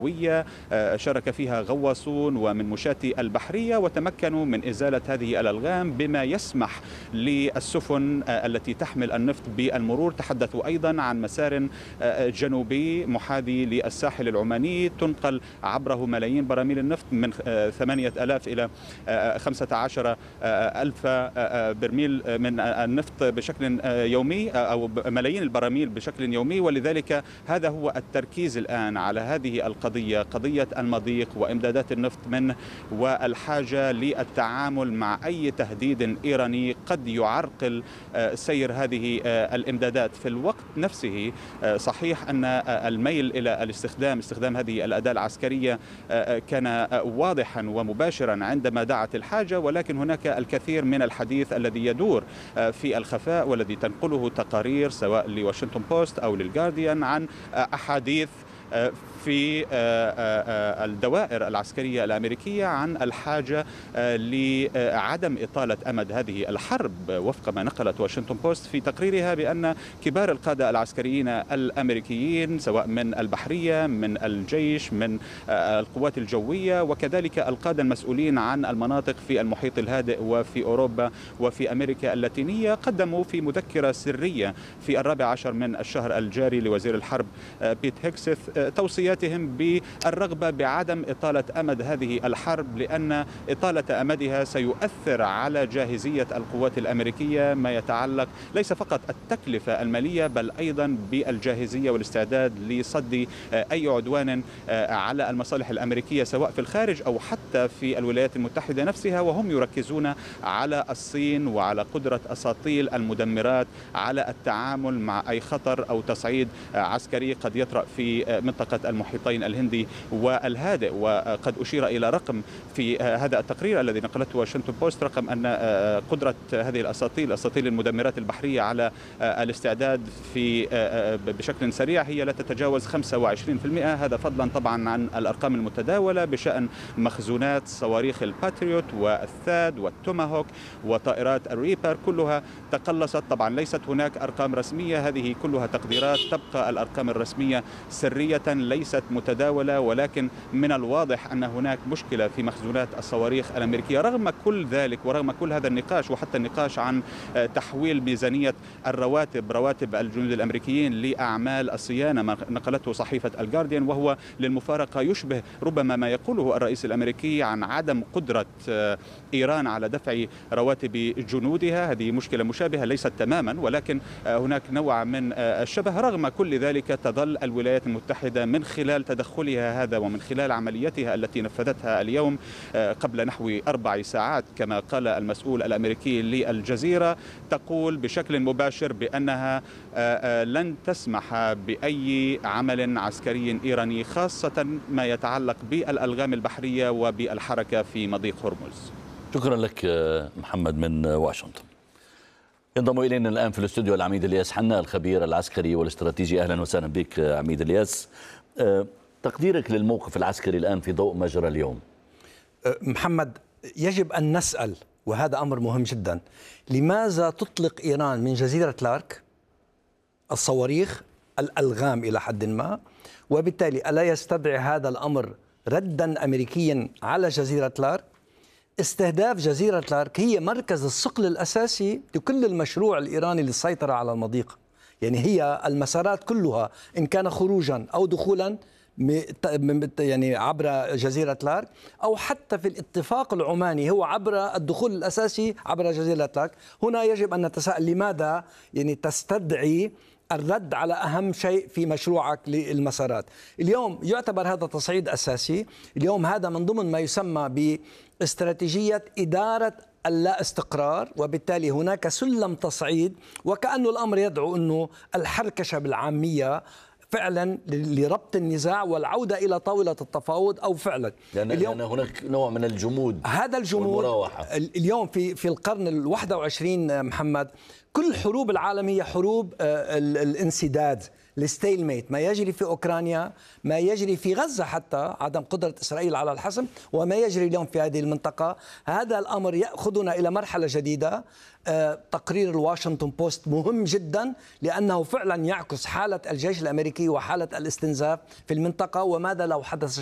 شارك فيها غواصون ومن مشاة البحرية وتمكنوا من إزالة هذه الألغام بما يسمح للسفن التي تحمل النفط بالمرور. تحدثوا أيضا عن مسار جنوبي محاذي للساحل العماني تنقل عبره ملايين براميل النفط من 8000 إلى 15,000 برميل من النفط بشكل يومي أو ملايين البراميل بشكل يومي. ولذلك هذا هو التركيز الآن على هذه القضية، قضية المضيق وإمدادات النفط منه والحاجة للتعامل مع أي تهديد إيراني قد يعرقل سير هذه الإمدادات. في الوقت نفسه صحيح أن الميل إلى استخدام هذه الأداة العسكرية كان واضحا ومباشرا عندما دعت الحاجة، ولكن هناك الكثير من الحديث الذي يدور في الخفاء والذي تنقله تقارير سواء لواشنطن بوست أو للجارديان عن أحاديث في الدوائر العسكرية الأمريكية عن الحاجة لعدم إطالة أمد هذه الحرب، وفق ما نقلت واشنطن بوست في تقريرها بأن كبار القادة العسكريين الأمريكيين سواء من البحرية من الجيش من القوات الجوية وكذلك القادة المسؤولين عن المناطق في المحيط الهادئ وفي أوروبا وفي أمريكا اللاتينية قدموا في مذكرة سرية في 14 من الشهر الجاري لوزير الحرب بيت هيكسث توصياتهم بالرغبة بعدم إطالة أمد هذه الحرب، لأن إطالة أمدها سيؤثر على جاهزية القوات الأمريكية ما يتعلق ليس فقط التكلفة المالية بل أيضا بالجاهزية والاستعداد لصد أي عدوان على المصالح الأمريكية سواء في الخارج أو حتى في الولايات المتحدة نفسها. وهم يركزون على الصين وعلى قدرة أساطيل المدمرات على التعامل مع أي خطر أو تصعيد عسكري قد يطرأ في منطقة المحيطين الهندي والهادئ. وقد أشير إلى رقم في هذا التقرير الذي نقلته واشنطن بوست، رقم أن قدرة هذه أساطيل المدمرات البحرية على الاستعداد في بشكل سريع هي لا تتجاوز 25%. هذا فضلا طبعا عن الأرقام المتداولة بشأن مخزونات صواريخ الباتريوت والثاد والتوماهوك وطائرات الريبر، كلها تقلصت. طبعا ليست هناك أرقام رسمية، هذه كلها تقديرات، تبقى الأرقام الرسمية سرية ليست متداولة، ولكن من الواضح أن هناك مشكلة في مخزونات الصواريخ الأمريكية. رغم كل ذلك ورغم كل هذا النقاش وحتى النقاش عن تحويل ميزانية رواتب الجنود الأمريكيين لأعمال الصيانة ما نقلته صحيفة الجارديان، وهو للمفارقة يشبه ربما ما يقوله الرئيس الأمريكي عن عدم قدرة إيران على دفع رواتب جنودها. هذه مشكلة مشابهة ليست تماما ولكن هناك نوع من الشبه. رغم كل ذلك تظل الولايات المتحدة من خلال تدخلها هذا ومن خلال عمليتها التي نفذتها اليوم قبل نحو 4 ساعات كما قال المسؤول الأمريكي للجزيرة، تقول بشكل مباشر بأنها لن تسمح بأي عمل عسكري إيراني خاصة ما يتعلق بالألغام البحرية وبالحركة في مضيق هرمز. شكرا لك محمد من واشنطن. ينضم إلينا الآن في الاستوديو العميد الياس حنا الخبير العسكري والاستراتيجي. أهلا وسهلا بك عميد الياس. تقديرك للموقف العسكري الآن في ضوء ما جرى اليوم؟ محمد، يجب أن نسأل وهذا أمر مهم جدا، لماذا تطلق إيران من جزيرة لارك الصواريخ الألغام إلى حد ما، وبالتالي ألا يستدعي هذا الأمر ردا أمريكيا على جزيرة لارك؟ استهداف جزيرة لارك هي مركز الصقل الأساسي لكل المشروع الإيراني للسيطرة على المضيق. يعني هي المسارات كلها إن كان خروجا أو دخولا يعني عبر جزيرة لارك أو حتى في الاتفاق العماني هو عبر الدخول الأساسي عبر جزيرة لارك. هنا يجب أن نتساءل لماذا يعني تستدعي الرد على أهم شيء في مشروعك للمسارات. اليوم يعتبر هذا تصعيد أساسي. اليوم هذا من ضمن ما يسمى باستراتيجية إدارة اللا استقرار، وبالتالي هناك سلم تصعيد وكأنه الأمر يدعو أنه الحركشة بالعامية فعلا لربط النزاع والعودة إلى طاولة التفاوض أو فعلا لأن هناك نوع من الجمود. هذا الجمود اليوم في القرن ال21 محمد، كل حروب العالم هي حروب الانسداد. الستيل ميت، ما يجري في أوكرانيا، ما يجري في غزة، حتى عدم قدرة إسرائيل على الحسم، وما يجري اليوم في هذه المنطقة. هذا الأمر يأخذنا إلى مرحلة جديدة. تقرير الواشنطن بوست مهم جدا لأنه فعلا يعكس حالة الجيش الأمريكي وحالة الاستنزاف في المنطقة، وماذا لو حدث